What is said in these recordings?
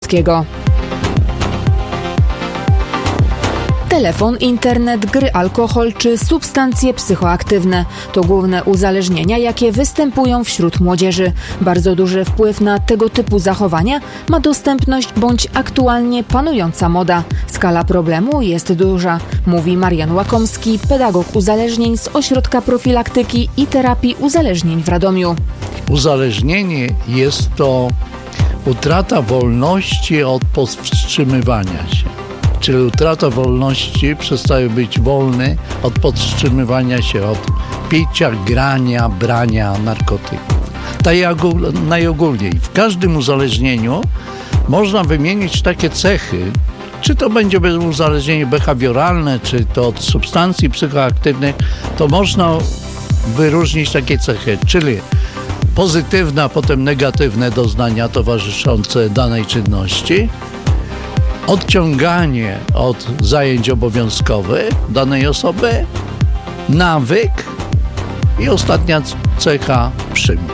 wszystkiego. Telefon, internet, gry, alkohol czy substancje psychoaktywne to główne uzależnienia, jakie występują wśród młodzieży. Bardzo duży wpływ na tego typu zachowania ma dostępność bądź aktualnie panująca moda. Skala problemu jest duża, mówi Marian Łakomski, pedagog uzależnień z Ośrodka Profilaktyki i Terapii Uzależnień w Radomiu. Uzależnienie jest to utrata wolności od powstrzymywania się. Czyli utrata wolności, przestaje być wolny od podtrzymywania się, od picia, grania, brania narkotyków. Tak najogólniej. W każdym uzależnieniu można wymienić takie cechy, czy to będzie uzależnienie behawioralne, czy to od substancji psychoaktywnych, to można wyróżnić takie cechy, czyli pozytywne, a potem negatywne doznania towarzyszące danej czynności, odciąganie od zajęć obowiązkowych danej osoby, nawyk i ostatnia cecha przymus.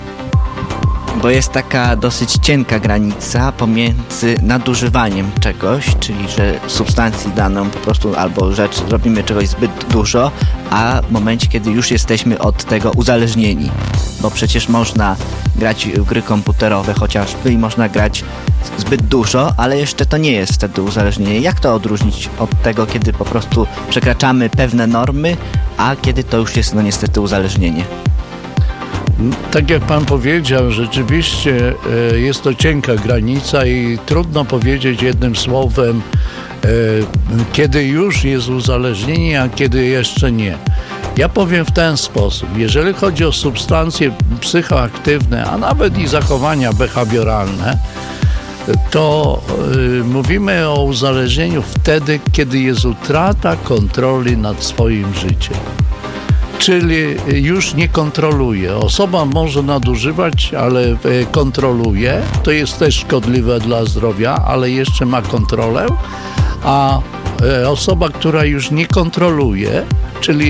Bo jest taka dosyć cienka granica pomiędzy nadużywaniem czegoś, czyli że substancji daną po prostu albo rzecz robimy czegoś zbyt dużo, a w momencie, kiedy już jesteśmy od tego uzależnieni. Bo przecież można grać w gry komputerowe chociażby i można grać zbyt dużo, ale jeszcze to nie jest wtedy uzależnienie. Jak to odróżnić od tego, kiedy po prostu przekraczamy pewne normy, a kiedy to już jest niestety uzależnienie? Tak jak pan powiedział, rzeczywiście jest to cienka granica i trudno powiedzieć jednym słowem, kiedy już jest uzależnienie, a kiedy jeszcze nie. Ja powiem w ten sposób, jeżeli chodzi o substancje psychoaktywne, a nawet i zachowania behawioralne, to mówimy o uzależnieniu wtedy, kiedy jest utrata kontroli nad swoim życiem. Czyli już nie kontroluje. Osoba może nadużywać, ale kontroluje. To jest też szkodliwe dla zdrowia, ale jeszcze ma kontrolę. A osoba, która już nie kontroluje, czyli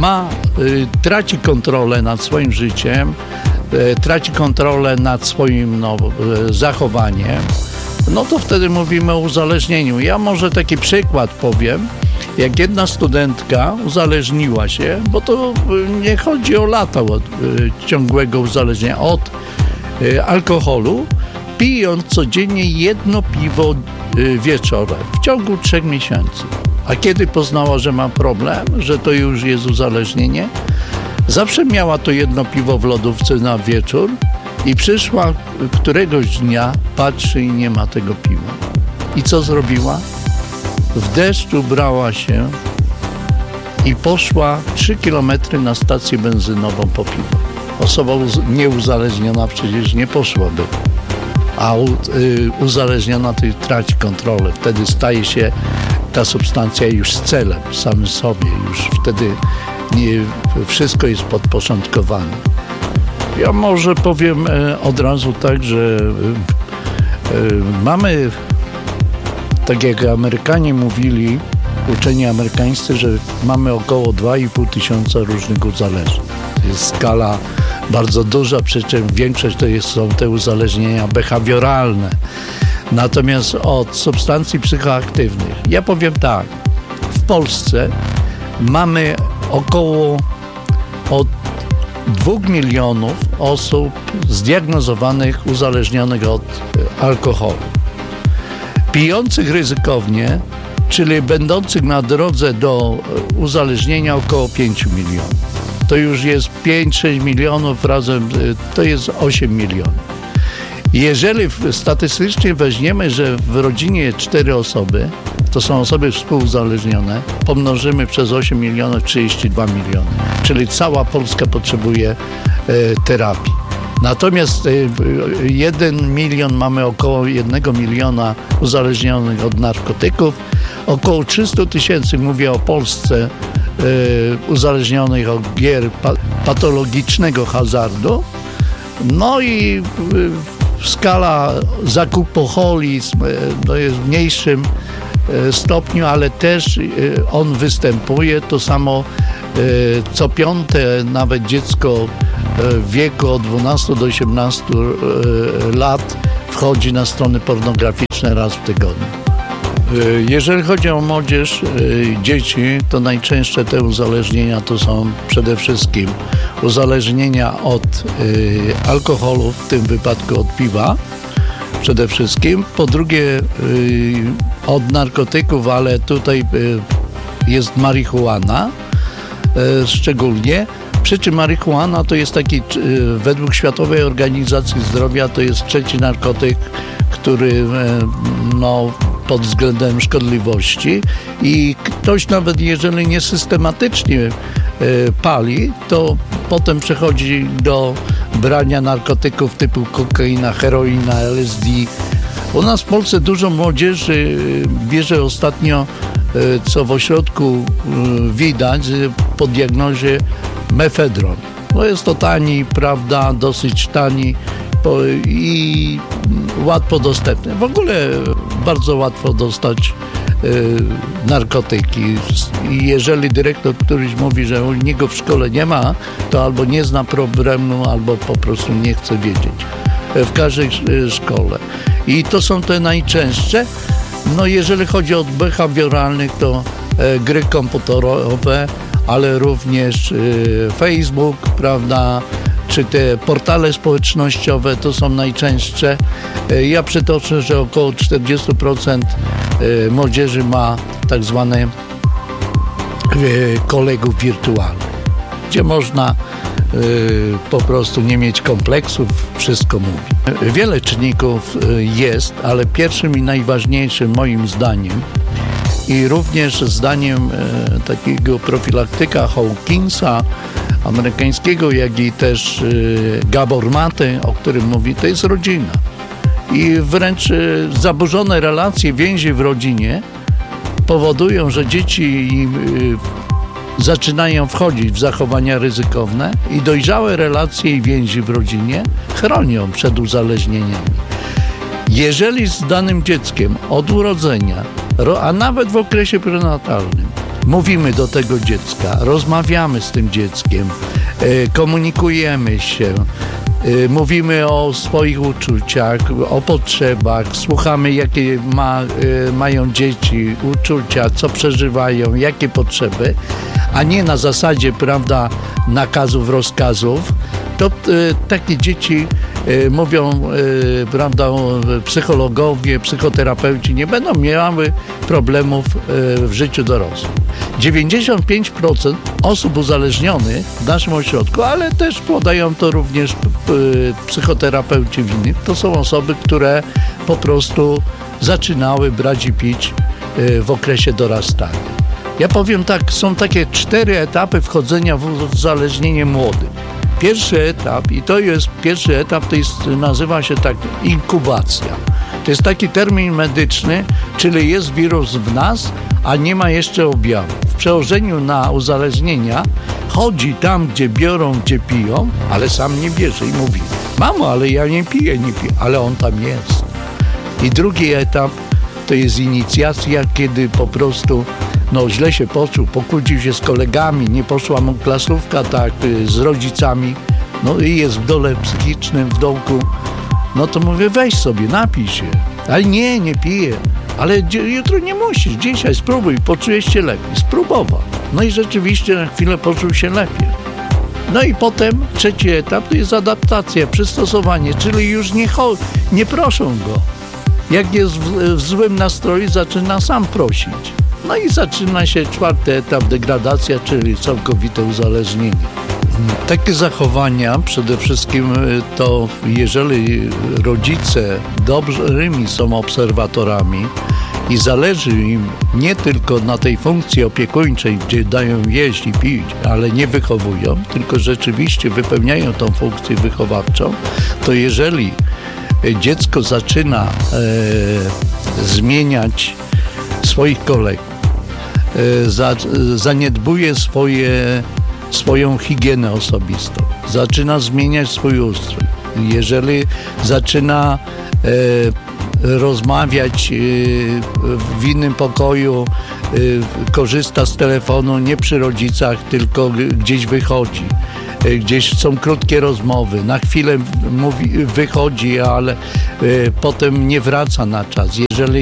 traci kontrolę nad swoim życiem, traci kontrolę nad swoim zachowaniem, no to wtedy mówimy o uzależnieniu. Ja może taki przykład powiem. Jak jedna studentka uzależniła się, bo to nie chodzi o lata od ciągłego uzależnienia, od alkoholu, pijąc codziennie jedno piwo wieczorem w ciągu 3 miesięcy. A kiedy poznała, że ma problem, że to już jest uzależnienie, zawsze miała to jedno piwo w lodówce na wieczór i przyszła któregoś dnia, patrzy i nie ma tego piwa. I co zrobiła? W deszczu brała się i poszła 3 kilometry na stację benzynową po piwo. Osoba nieuzależniona przecież nie poszłaby, a uzależniona to traci kontrolę. Wtedy staje się ta substancja już celem samym sobie. Już wtedy wszystko jest podporządkowane. Ja może powiem od razu tak, że mamy, tak jak Amerykanie mówili, uczeni amerykańscy, że mamy około 2,5 tysiąca różnych uzależnień. To jest skala bardzo duża, przy czym większość to są te uzależnienia behawioralne. Natomiast od substancji psychoaktywnych, ja powiem tak, w Polsce mamy około od 2 milionów osób zdiagnozowanych, uzależnionych od alkoholu. Pijących ryzykownie, czyli będących na drodze do uzależnienia około 5 milionów. To już jest 5-6 milionów razem, to jest 8 milionów. Jeżeli statystycznie weźmiemy, że w rodzinie 4 osoby, to są osoby współuzależnione, pomnożymy przez 8 milionów, 32 miliony. Czyli cała Polska potrzebuje terapii. Natomiast 1 milion, mamy około 1 miliona uzależnionych od narkotyków, około 300 tysięcy, mówię o Polsce, uzależnionych od gier patologicznego hazardu. No i skala zakupoholizm to jest w mniejszym stopniu, ale też on występuje. To samo co 5. nawet dziecko w wieku od 12 do 18 lat wchodzi na strony pornograficzne. medyczne raz w tygodniu. Jeżeli chodzi o młodzież, dzieci, to najczęstsze te uzależnienia to są przede wszystkim uzależnienia od alkoholu, w tym wypadku od piwa przede wszystkim. Po drugie od narkotyków, ale tutaj jest marihuana szczególnie. Przy czym marihuana to jest taki, według Światowej Organizacji Zdrowia, to jest trzeci narkotyk, który pod względem szkodliwości i ktoś nawet jeżeli nie systematycznie pali, to potem przechodzi do brania narkotyków typu kokaina, heroina, LSD. U nas w Polsce dużo młodzieży bierze ostatnio, co w ośrodku widać, po diagnozie mefedron. No jest to tani, prawda, dosyć tani i łatwo dostępny. W ogóle bardzo łatwo dostać narkotyki. I jeżeli dyrektor któryś mówi, że u niego w szkole nie ma, to albo nie zna problemu, albo po prostu nie chce wiedzieć. W każdej szkole. I to są te najczęstsze. No jeżeli chodzi o behawioralnych, to gry komputerowe, ale również Facebook, prawda, czy te portale społecznościowe to są najczęstsze. Ja przytoczę, że około 40% młodzieży ma tak zwane kolegów wirtualnych, gdzie można po prostu nie mieć kompleksów, wszystko mówi. Wiele czynników jest, ale pierwszym i najważniejszym moim zdaniem i również zdaniem takiego profilaktyka Hawkinsa amerykańskiego, jak i też Gabor Maty, o którym mówi, to jest rodzina. I wręcz zaburzone relacje, więzi w rodzinie powodują, że dzieci zaczynają wchodzić w zachowania ryzykowne i dojrzałe relacje i więzi w rodzinie chronią przed uzależnieniami. Jeżeli z danym dzieckiem od urodzenia, a nawet w okresie prenatalnym, mówimy do tego dziecka, rozmawiamy z tym dzieckiem, komunikujemy się, mówimy o swoich uczuciach, o potrzebach, słuchamy jakie mają dzieci, uczucia, co przeżywają, jakie potrzeby, a nie na zasadzie, prawda, nakazów, rozkazów, to takie dzieci mówią, prawda, psychologowie, psychoterapeuci nie będą miały problemów w życiu dorosłym. 95% osób uzależnionych w naszym ośrodku, ale też podają to również psychoterapeuci w innych, to są osoby, które po prostu zaczynały brać i pić w okresie dorastania. Ja powiem tak, są takie 4 etapy wchodzenia w uzależnienie młodym. Pierwszy etap, i to jest pierwszy etap, to jest, nazywa się tak inkubacja. To jest taki termin medyczny, czyli jest wirus w nas, a nie ma jeszcze objawów. W przełożeniu na uzależnienia chodzi tam, gdzie biorą, gdzie piją, ale sam nie bierze i mówi: mamo, ale ja nie piję, ale on tam jest. I drugi etap to jest inicjacja, kiedy po prostu źle się poczuł, pokłócił się z kolegami, nie poszła mu klasówka tak z rodzicami, i jest w dole psychicznym, w dołku, to mówię: weź sobie, napij się. Ale nie piję. Ale jutro nie musisz, dzisiaj spróbuj, poczujesz się lepiej. Spróbował. I rzeczywiście na chwilę poczuł się lepiej. I potem trzeci etap to jest adaptacja, przystosowanie, czyli już nie proszą go. Jak jest w złym nastroju, zaczyna sam prosić. I zaczyna się czwarty etap, degradacja, czyli całkowite uzależnienie. Takie zachowania przede wszystkim to, jeżeli rodzice dobrymi są obserwatorami i zależy im nie tylko na tej funkcji opiekuńczej, gdzie dają jeść i pić, ale nie wychowują, tylko rzeczywiście wypełniają tą funkcję wychowawczą, to jeżeli dziecko zaczyna zmieniać swoich kolegów, zaniedbuje swoją higienę osobistą, zaczyna zmieniać swój ustrój. Jeżeli zaczyna rozmawiać w innym pokoju, korzysta z telefonu nie przy rodzicach, tylko gdzieś wychodzi, gdzieś są krótkie rozmowy, na chwilę wychodzi, ale potem nie wraca na czas. Jeżeli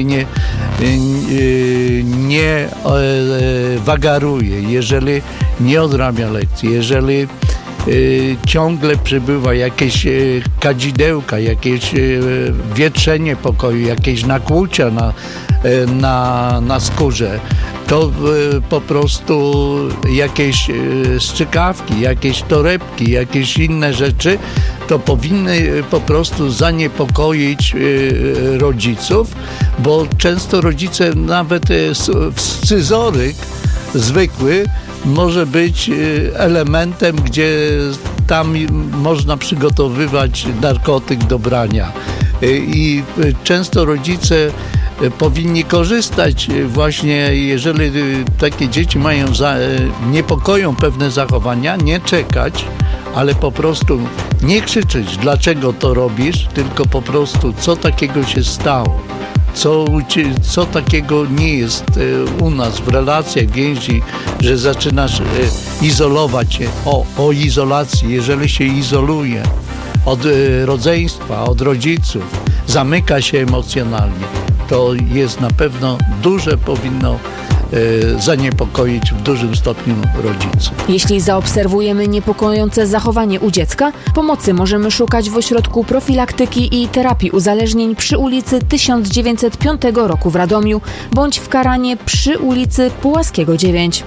nie wagaruje, jeżeli nie odrabia lekcji, jeżeli ciągle przybywa jakieś kadzidełka, jakieś wietrzenie pokoju, jakieś nakłucia na skórze, to po prostu jakieś strzykawki, jakieś torebki, jakieś inne rzeczy, to powinny po prostu zaniepokoić rodziców, bo często rodzice nawet scyzoryk zwykły może być elementem, gdzie tam można przygotowywać narkotyk do brania. I często rodzice powinni korzystać właśnie, jeżeli takie dzieci niepokoją pewne zachowania, nie czekać, ale po prostu nie krzyczeć, dlaczego to robisz, tylko po prostu, co takiego się stało. Co takiego nie jest u nas w relacjach, więzi, że zaczynasz izolować się. O izolacji, jeżeli się izoluje od rodzeństwa, od rodziców, zamyka się emocjonalnie, to jest na pewno powinno zaniepokoić w dużym stopniu rodziców. Jeśli zaobserwujemy niepokojące zachowanie u dziecka, pomocy możemy szukać w Ośrodku Profilaktyki i Terapii Uzależnień przy ulicy 1905 roku w Radomiu bądź w Karanie przy ulicy Pułaskiego 9.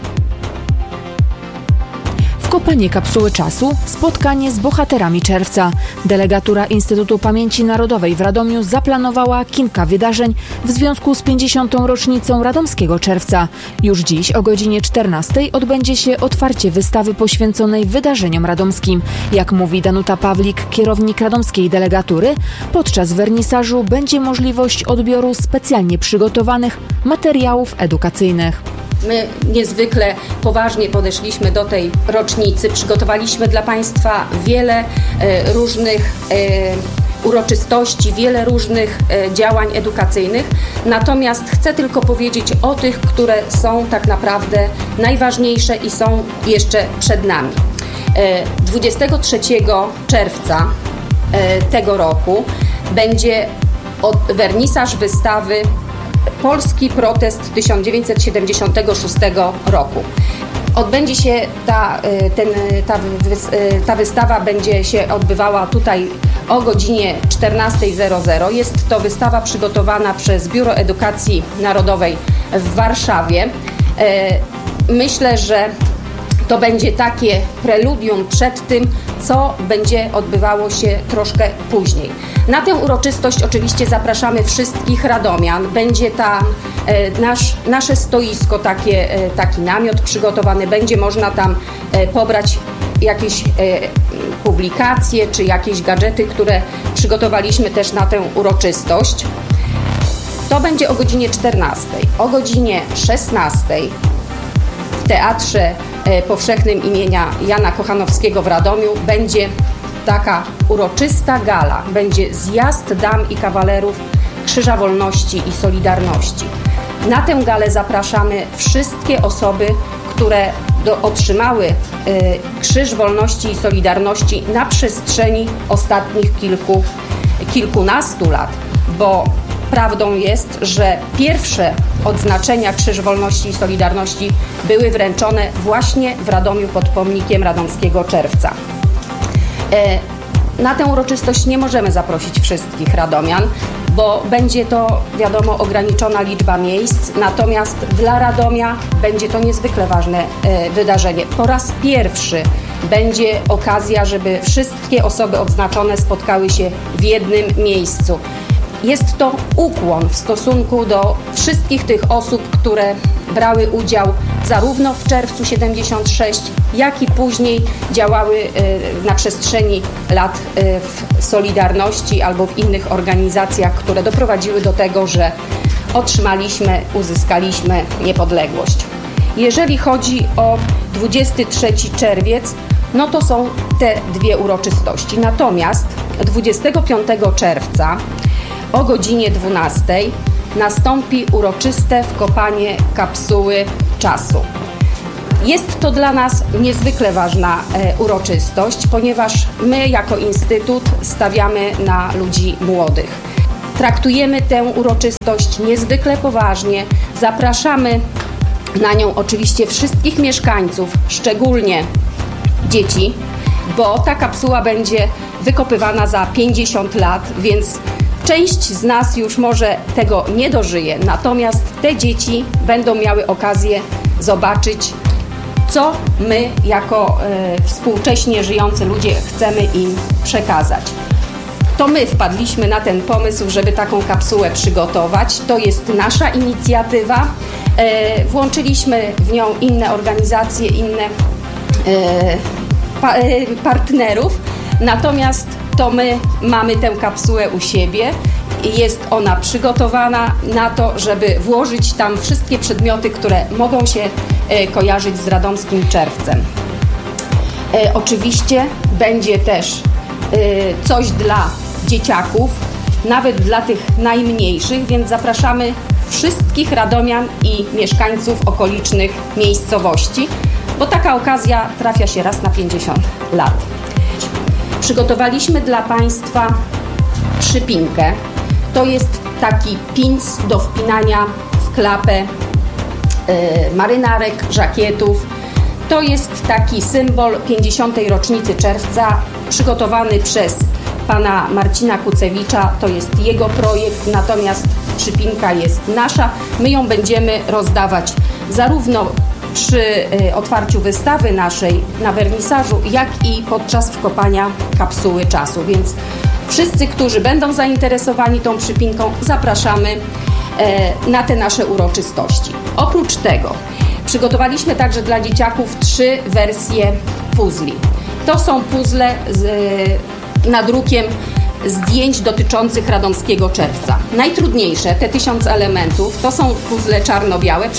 Kopanie kapsuły czasu, spotkanie z bohaterami czerwca. Delegatura Instytutu Pamięci Narodowej w Radomiu zaplanowała kilka wydarzeń w związku z 50. rocznicą Radomskiego Czerwca. Już dziś o godzinie 14 odbędzie się otwarcie wystawy poświęconej wydarzeniom radomskim. Jak mówi Danuta Pawlik, kierownik radomskiej delegatury, podczas wernisażu będzie możliwość odbioru specjalnie przygotowanych materiałów edukacyjnych. My niezwykle poważnie podeszliśmy do tej rocznicy. Przygotowaliśmy dla Państwa wiele różnych uroczystości, wiele różnych działań edukacyjnych. Natomiast chcę tylko powiedzieć o tych, które są tak naprawdę najważniejsze i są jeszcze przed nami. 23 czerwca tego roku będzie wernisaż wystawy Polski protest 1976 roku. Odbędzie się ta wystawa będzie się odbywała tutaj o godzinie 14:00. Jest to wystawa przygotowana przez Biuro Edukacji Narodowej w Warszawie. Myślę, że to będzie takie preludium przed tym, co będzie odbywało się troszkę później. Na tę uroczystość oczywiście zapraszamy wszystkich radomian. Będzie tam nasze stoisko, taki namiot przygotowany. Będzie można tam pobrać jakieś publikacje czy jakieś gadżety, które przygotowaliśmy też na tę uroczystość. To będzie o godzinie 14:00. O godzinie 16:00 w Teatrze Powszechnym imienia Jana Kochanowskiego w Radomiu będzie taka uroczysta gala. Będzie zjazd dam i kawalerów Krzyża Wolności i Solidarności. Na tę galę zapraszamy wszystkie osoby, które otrzymały Krzyż Wolności i Solidarności na przestrzeni ostatnich kilkunastu lat, bo prawdą jest, że pierwsze odznaczenia Krzyż Wolności i Solidarności były wręczone właśnie w Radomiu pod pomnikiem Radomskiego Czerwca. Na tę uroczystość nie możemy zaprosić wszystkich radomian, bo będzie to, wiadomo, ograniczona liczba miejsc, natomiast dla Radomia będzie to niezwykle ważne wydarzenie. Po raz pierwszy będzie okazja, żeby wszystkie osoby odznaczone spotkały się w jednym miejscu. Jest to ukłon w stosunku do wszystkich tych osób, które brały udział zarówno w czerwcu 76, jak i później działały na przestrzeni lat w Solidarności albo w innych organizacjach, które doprowadziły do tego, że uzyskaliśmy niepodległość. Jeżeli chodzi o 23 czerwiec, no to są te dwie uroczystości. Natomiast 25 czerwca o godzinie 12:00 nastąpi uroczyste wkopanie kapsuły czasu. Jest to dla nas niezwykle ważna uroczystość, ponieważ my jako Instytut stawiamy na ludzi młodych. Traktujemy tę uroczystość niezwykle poważnie, zapraszamy na nią oczywiście wszystkich mieszkańców, szczególnie dzieci, bo ta kapsuła będzie wykopywana za 50 lat, więc część z nas już może tego nie dożyje, natomiast te dzieci będą miały okazję zobaczyć, co my jako współcześnie żyjący ludzie chcemy im przekazać. To my wpadliśmy na ten pomysł, żeby taką kapsułę przygotować. To jest nasza inicjatywa. Włączyliśmy w nią inne organizacje, inne partnerów, natomiast to my mamy tę kapsułę u siebie i jest ona przygotowana na to, żeby włożyć tam wszystkie przedmioty, które mogą się kojarzyć z radomskim czerwcem. Oczywiście będzie też coś dla dzieciaków, nawet dla tych najmniejszych, więc zapraszamy wszystkich radomian i mieszkańców okolicznych miejscowości, bo taka okazja trafia się raz na 50 lat. Przygotowaliśmy dla Państwa przypinkę. To jest taki pins do wpinania w klapę marynarek, żakietów. To jest taki symbol 50. rocznicy czerwca, przygotowany przez pana Marcina Kucewicza. To jest jego projekt, natomiast przypinka jest nasza. My ją będziemy rozdawać zarówno przy otwarciu wystawy naszej na wernisażu, jak i podczas wkopania kapsuły czasu. Więc wszyscy, którzy będą zainteresowani tą przypinką, zapraszamy na te nasze uroczystości. Oprócz tego przygotowaliśmy także dla dzieciaków 3 wersje puzli. To są puzzle nadrukiem zdjęć dotyczących radomskiego czerwca. Najtrudniejsze, te 1000 elementów, to są puzzle czarno-białe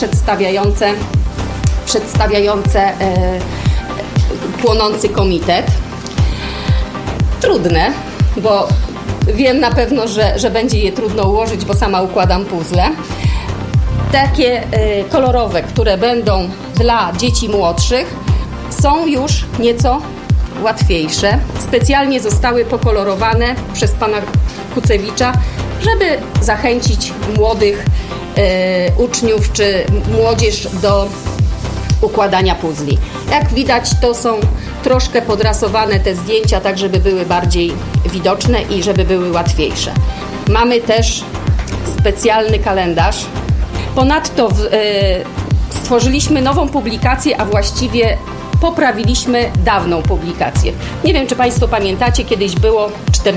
przedstawiające płonący komitet. Trudne, bo wiem na pewno, że będzie je trudno ułożyć, bo sama układam puzzle. Takie kolorowe, które będą dla dzieci młodszych, są już nieco łatwiejsze. Specjalnie zostały pokolorowane przez pana Kucewicza, żeby zachęcić młodych uczniów czy młodzież do układania puzli. Jak widać, to są troszkę podrasowane te zdjęcia, tak żeby były bardziej widoczne i żeby były łatwiejsze. Mamy też specjalny kalendarz. Ponadto stworzyliśmy nową publikację, a właściwie poprawiliśmy dawną publikację. Nie wiem, czy Państwo pamiętacie, kiedyś było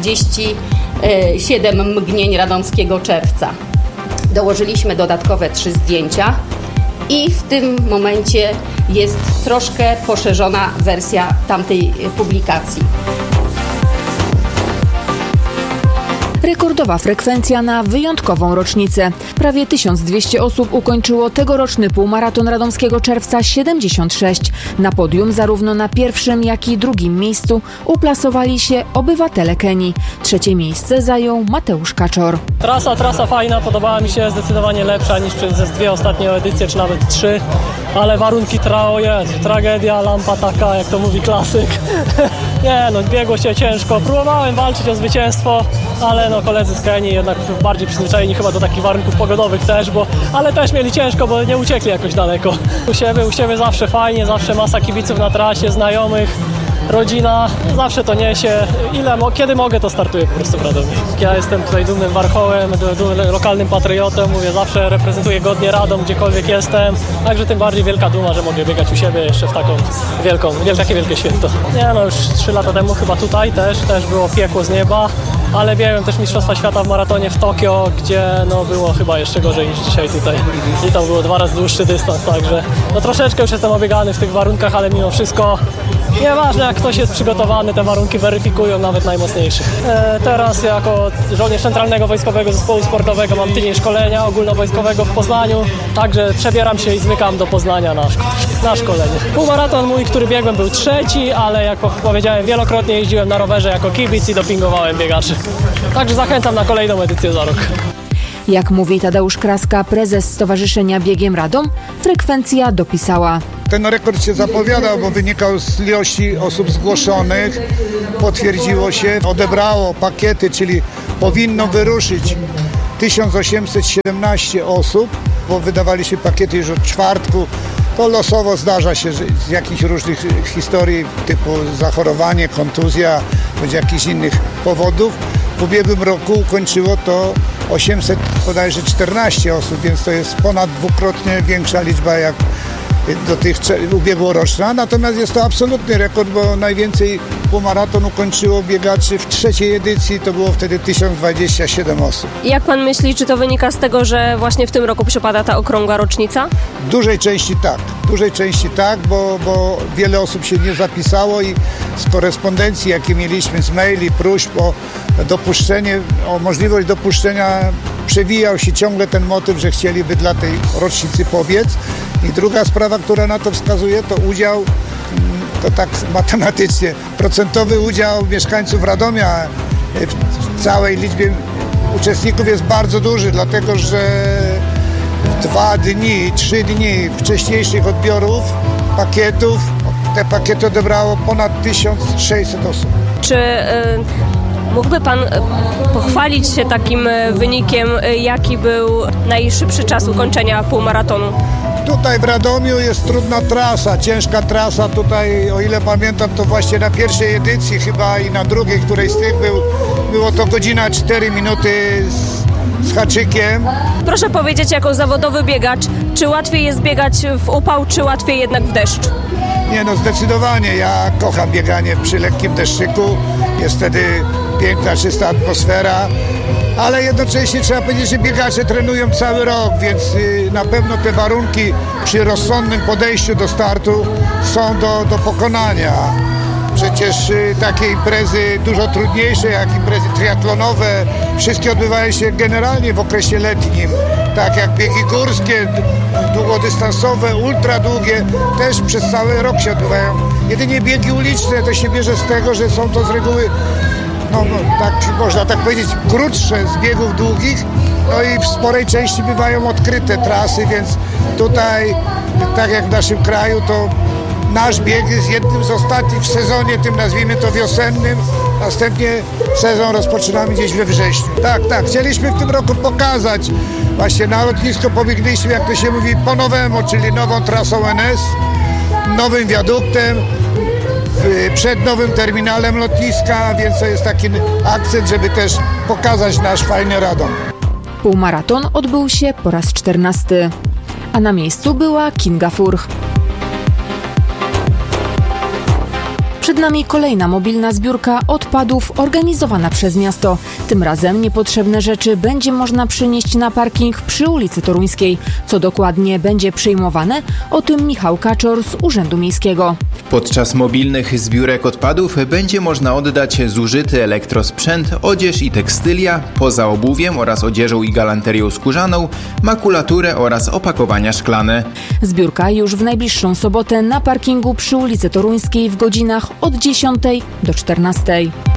47 mgnień radomskiego czerwca. Dołożyliśmy dodatkowe 3 zdjęcia i w tym momencie jest troszkę poszerzona wersja tamtej publikacji. Rekordowa frekwencja na wyjątkową rocznicę. Prawie 1200 osób ukończyło tegoroczny półmaraton radomskiego czerwca 76. Na podium zarówno na pierwszym, jak i drugim miejscu uplasowali się obywatele Kenii. 3. miejsce zajął Mateusz Kaczor. Trasa fajna, podobała mi się, zdecydowanie lepsza niż przez 2 ostatnie edycje, czy nawet 3. Ale warunki tragedia, lampa taka, jak to mówi klasyk. Nie no, biegło się ciężko. Próbowałem walczyć o zwycięstwo, ale no koledzy z Kenii jednak bardziej przyzwyczajeni chyba do takich warunków pogodowych też, ale też mieli ciężko, bo nie uciekli jakoś daleko. U siebie zawsze fajnie, zawsze masa kibiców na trasie, znajomych, rodzina, zawsze to niesie. Kiedy mogę, to startuję po prostu w Radomiu. Ja jestem tutaj dumnym warchołem, lokalnym patriotą, mówię, zawsze reprezentuję godnie Radom, gdziekolwiek jestem, także tym bardziej wielka duma, że mogę biegać u siebie jeszcze w takie wielkie święto. Nie no, już 3 lata temu chyba tutaj też było piekło z nieba, ale biegłem też Mistrzostwa Świata w maratonie w Tokio, gdzie no było chyba jeszcze gorzej niż dzisiaj tutaj. I to było 2 razy dłuższy dystans, także no troszeczkę już jestem obiegany w tych warunkach, ale mimo wszystko nieważne jak ktoś jest przygotowany, te warunki weryfikują nawet najmocniejszych. Teraz jako żołnierz Centralnego Wojskowego Zespołu Sportowego mam tydzień szkolenia ogólnowojskowego w Poznaniu, także przebieram się i zmykam do Poznania na szkolenie. Półmaraton mój, który biegłem, był 3, ale jak powiedziałem, wielokrotnie jeździłem na rowerze jako kibic i dopingowałem biegaczy. Także zachęcam na kolejną edycję za rok. Jak mówi Tadeusz Kraska, prezes Stowarzyszenia Biegiem Radom, frekwencja dopisała Ten rekord się zapowiadał, bo wynikał z ilości osób zgłoszonych. Potwierdziło się, odebrało pakiety, czyli powinno wyruszyć 1817 osób, bo wydawaliśmy pakiety już od czwartku. To losowo zdarza się, że z jakichś różnych historii typu zachorowanie, kontuzja, bądź jakichś innych powodów. W ubiegłym roku ukończyło to 814 osób, więc to jest ponad dwukrotnie większa liczba jak ubiegłoroczna. Natomiast jest to absolutny rekord, bo najwięcej półmaraton ukończyło biegaczy w trzeciej edycji, to było wtedy 1027 osób. Jak pan myśli, czy to wynika z tego, że właśnie w tym roku przypada ta okrągła rocznica? W dużej części tak, bo wiele osób się nie zapisało i z korespondencji, jakie mieliśmy, z maili, próśb o dopuszczenie, o możliwość dopuszczenia, przewijał się ciągle ten motyw, że chcieliby dla tej rocznicy pobiec. I druga sprawa, która na to wskazuje, to udział, to tak matematycznie, procentowy udział mieszkańców Radomia w całej liczbie uczestników jest bardzo duży, dlatego że 2 dni, 3 dni wcześniejszych odbiorów pakietów, te pakiety odebrało ponad 1600 osób. Czy mógłby pan pochwalić się takim wynikiem, jaki był najszybszy czas ukończenia półmaratonu? Tutaj w Radomiu jest trudna trasa, ciężka trasa. Tutaj, o ile pamiętam, to właśnie na pierwszej edycji chyba i na drugiej, której z tych było to godzina 4 minuty z haczykiem. Proszę powiedzieć, jako zawodowy biegacz, czy łatwiej jest biegać w upał, czy łatwiej jednak w deszcz? Nie, no zdecydowanie. Ja kocham bieganie przy lekkim deszczyku. Jest wtedy piękna, czysta atmosfera. Ale jednocześnie trzeba powiedzieć, że biegacze trenują cały rok, więc na pewno te warunki przy rozsądnym podejściu do startu są do pokonania. Przecież takie imprezy dużo trudniejsze jak imprezy triatlonowe, wszystkie odbywają się generalnie w okresie letnim. Tak jak biegi górskie, długodystansowe, ultradługie, też przez cały rok się odbywają. Jedynie biegi uliczne to się bierze z tego, że są to z reguły tak można tak powiedzieć, krótsze z biegów długich, no i w sporej części bywają odkryte trasy, więc tutaj, tak jak w naszym kraju, to nasz bieg jest jednym z ostatnich w sezonie, tym nazwijmy to wiosennym, następnie sezon rozpoczynamy gdzieś we wrześniu. Tak, chcieliśmy w tym roku pokazać, właśnie na lotnisko pobiegliśmy, jak to się mówi, po nowemu, czyli nową trasą NS, nowym wiaduktem, przed nowym terminalem lotniska, więc to jest taki akcent, żeby też pokazać nasz fajny Radom. Półmaraton odbył się po raz 14, a na miejscu była Kinga Furch. Przed nami kolejna mobilna zbiórka odpadów organizowana przez miasto. Tym razem niepotrzebne rzeczy będzie można przynieść na parking przy ulicy Toruńskiej. Co dokładnie będzie przyjmowane? O tym Michał Kaczor z Urzędu Miejskiego. Podczas mobilnych zbiórek odpadów będzie można oddać zużyty elektrosprzęt, odzież i tekstylia, poza obuwiem oraz odzieżą i galanterią skórzaną, makulaturę oraz opakowania szklane. Zbiórka już w najbliższą sobotę na parkingu przy ulicy Toruńskiej w godzinach od 10 do 14.